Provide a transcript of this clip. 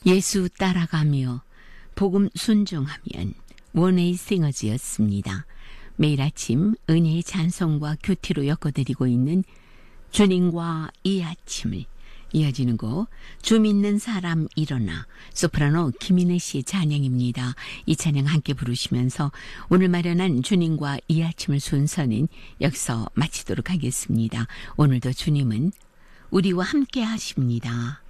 예수 따라가며 복음 순종하면 원웨이 싱어즈였습니다. 매일 아침 은혜의 찬송과 교티로 엮어드리고 있는 주님과 이 아침을 이어지는 곡 주 믿는 사람 일어나 소프라노 김인혜 씨의 찬양입니다. 이 찬양 함께 부르시면서 오늘 마련한 주님과 이 아침을 순서는 여기서 마치도록 하겠습니다. 오늘도 주님은 우리와 함께 하십니다.